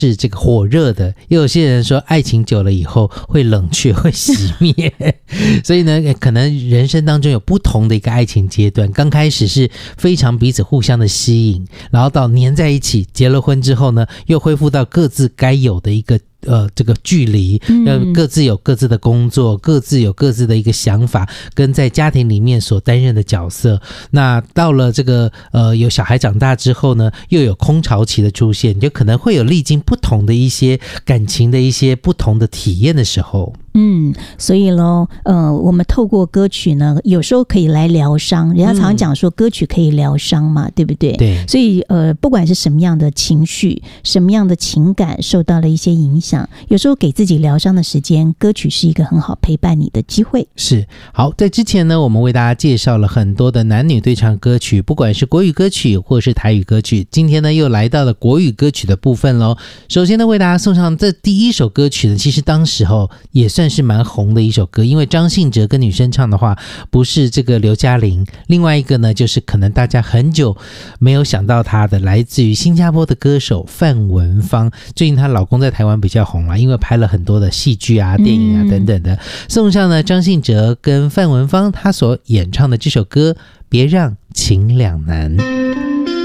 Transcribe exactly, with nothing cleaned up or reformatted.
是这个火热的，又有些人说爱情久了以后会冷却会熄灭所以呢可能人生当中有不同的一个爱情阶段，刚开始是非常彼此互相的吸引，然后到黏在一起，结了婚之后呢又恢复到各自该有的一个呃，这个距离，嗯，各自有各自的工作，各自有各自的一个想法，跟在家庭里面所担任的角色。那到了这个呃，有小孩长大之后呢，又有空巢期的出现，就可能会有历经不同的一些感情的一些不同的体验的时候。 嗯，所以咯呃，我们透过歌曲呢，有时候可以来疗伤，人家常讲说歌曲可以疗伤嘛，嗯，对不对？ 对。 所以呃，不管是什么样的情绪，什么样的情感受到了一些影响，有时候给自己疗伤的时间，歌曲是一个很好陪伴你的机会。 是。好，在之前呢，我们为大家介绍了很多的男女对唱歌曲，不管是国语歌曲或是台语歌曲，今天呢又来到了国语歌曲的部分咯。首先呢，为大家送上这第一首歌曲呢，其实当时候也算是蛮红的一首歌，因为张信哲跟女生唱的话不是这个刘嘉玲，另外一个呢就是可能大家很久没有想到她的，来自于新加坡的歌手范文芳。最近她老公在台湾比较红啦，因为拍了很多的戏剧啊、电影啊等等的。送上呢张信哲跟范文芳他所演唱的这首歌《别让情两难》。